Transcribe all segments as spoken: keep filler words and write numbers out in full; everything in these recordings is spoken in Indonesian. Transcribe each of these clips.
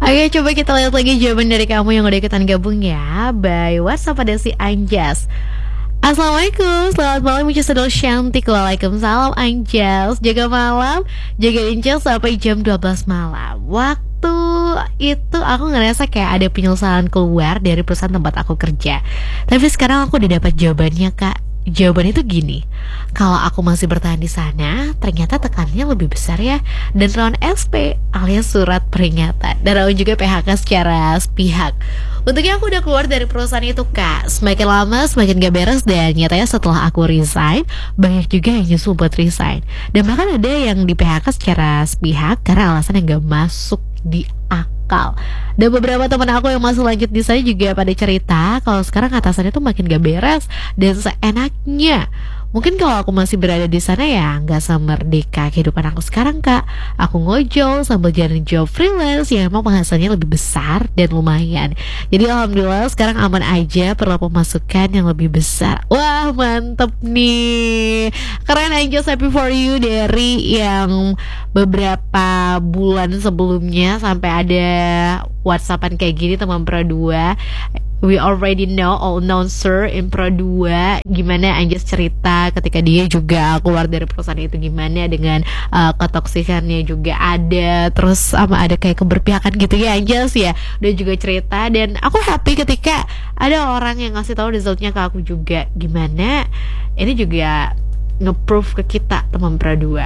Oke, coba kita lihat lagi jawaban dari kamu yang udah ikutan gabung ya. By WhatsApp ada si Anjas. Assalamualaikum, selamat malam Mici Sedul Cantik. Waalaikumsalam Anjas. Jaga malam, jaga Injil sampai jam dua belas malam. Waktu itu aku ngerasa kayak ada penyesalan keluar dari perusahaan tempat aku kerja. Tapi sekarang aku udah dapat jawabannya, Kak. Jawabannya itu gini, kalau aku masih bertahan di sana, ternyata tekanannya lebih besar ya. Dan lawan S P alias surat peringatan. Dan aku juga P H K secara sepihak. Untungnya aku udah keluar dari perusahaan itu, Kak. Semakin lama semakin gak beres. Dan nyatanya setelah aku resign, banyak juga yang nyusul buat resign. Dan bahkan ada yang di P H K secara sepihak karena alasan yang gak masuk di akal. Dan beberapa teman aku yang masih lanjut di sana juga pada cerita kalau sekarang atasannya tuh makin gak beres dan seenaknya. Mungkin kalau aku masih berada di sana ya nggak semerdeka kehidupan aku sekarang, Kak. Aku ngojol sambil jalan job freelance yang emang penghasilannya lebih besar dan lumayan. Jadi alhamdulillah sekarang aman aja, perlu pemasukan yang lebih besar. Wah, mantep nih. Keren aja, happy for you dari yang beberapa bulan sebelumnya sampai ada WhatsAppan kayak gini teman Pro dua. We already know, all announcer in Pro dua gimana Anjas cerita ketika dia juga keluar dari perusahaan itu, gimana dengan uh, ketoksikannya juga ada, terus sama ada kayak keberpihakan gitu ya Anjas ya. Dia juga cerita dan aku happy ketika ada orang yang ngasih tahu resultnya ke aku juga. Gimana ini juga nge-proof ke kita teman Pro dua,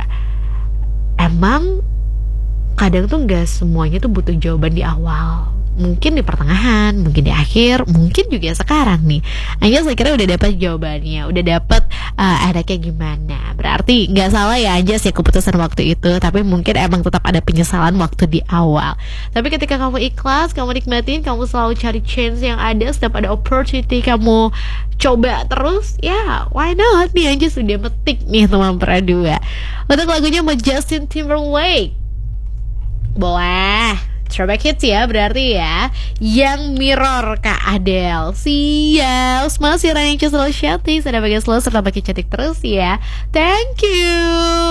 emang kadang tuh gak semuanya tuh butuh jawaban di awal. Mungkin di pertengahan, mungkin di akhir, mungkin juga sekarang nih Anjas kira udah dapat jawabannya, udah dapat uh, ada kayak gimana. Berarti nggak salah ya Anjas ya keputusan waktu itu, tapi mungkin emang tetap ada penyesalan waktu di awal. Tapi ketika kamu ikhlas, kamu nikmatin, kamu selalu cari chance yang ada, setiap ada opportunity kamu coba terus, ya why not nih. Anjas udah metik nih teman Pro dua. Untuk lagunya sama Justin Timberlake, boleh Throwback Hits ya berarti ya. Yang Mirror Kak Adele. Siap. Masih Rani Cesel Shanti. Sudah bagian selalu serta bagi cantik terus ya. Thank you.